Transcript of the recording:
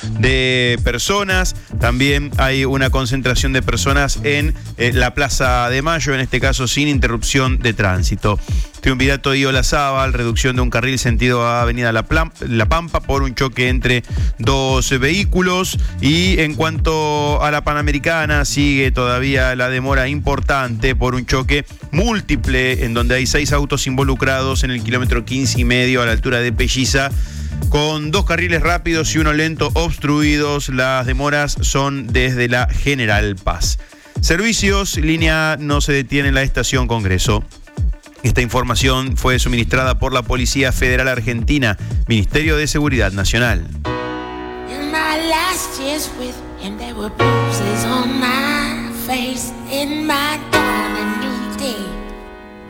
de personas. También hay una concentración de personas en la Plaza de Mayo, en este caso sin interrupción de tránsito. Triunvirato y Olazábal, reducción de un carril sentido a Avenida La Pampa por un choque entre dos vehículos. Y en cuanto a la Panamericana, sigue todavía la demora importante por un choque múltiple en donde hay 6 autos involucrados en el kilómetro 15,5 a la altura de Pelliza, con 2 carriles rápidos y uno lento obstruidos. Las demoras son desde la General Paz. Servicios, línea no se detiene en la estación Congreso. Esta información fue suministrada por la Policía Federal Argentina, Ministerio de Seguridad Nacional. In my last years with him, there were bruises on my face in my dawn and new day.